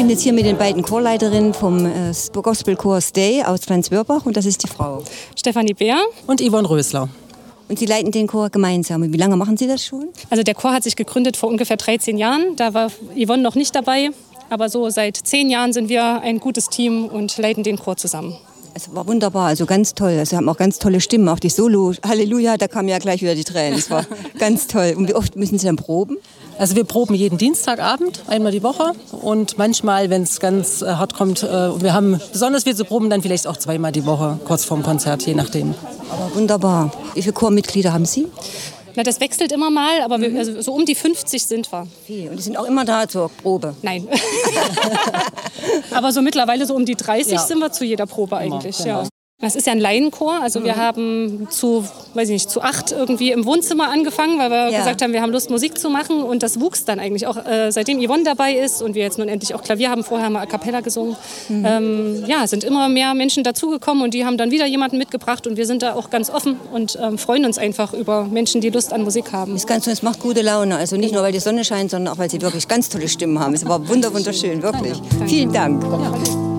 bin jetzt hier mit den beiden Chorleiterinnen vom Gospelchor Stay aus Franz-Wörbach und das ist die Frau Stefanie Bär und Yvonne Rösler. Und Sie leiten den Chor gemeinsam. Und wie lange machen Sie das schon? Also der Chor hat sich gegründet vor ungefähr 13 Jahren. Da war Yvonne noch nicht dabei. Aber so seit 10 Jahren sind wir ein gutes Team und leiten den Chor zusammen. Es war wunderbar, also ganz toll. Also haben auch ganz tolle Stimmen, auch die Solo. Halleluja, da kamen ja gleich wieder die Tränen. Es war ganz toll. Und wie oft müssen Sie dann proben? Also wir proben jeden Dienstagabend, einmal die Woche. Und manchmal, wenn es ganz hart kommt, wir haben besonders viel zu proben, dann vielleicht auch 2-mal die Woche, kurz vorm Konzert, je nachdem. Aber wunderbar. Wie viele Chormitglieder haben Sie? Na, das wechselt immer mal, aber also so um die 50 sind wir. Und die sind auch immer da zur Probe? Nein. Aber so mittlerweile so um die 30 sind wir zu jeder Probe eigentlich. Genau. Ja. Das ist ja ein Laienchor, also wir haben zu 8 irgendwie im Wohnzimmer angefangen, weil wir gesagt haben, wir haben Lust, Musik zu machen und das wuchs dann eigentlich auch, seitdem Yvonne dabei ist und wir jetzt nun endlich auch Klavier haben, vorher haben wir A Cappella gesungen, sind immer mehr Menschen dazugekommen und die haben dann wieder jemanden mitgebracht und wir sind da auch ganz offen und freuen uns einfach über Menschen, die Lust an Musik haben. Es macht gute Laune, also nicht nur, weil die Sonne scheint, sondern auch, weil sie wirklich ganz tolle Stimmen haben. Es war wunderschön, wirklich. Vielen Dank. Ja.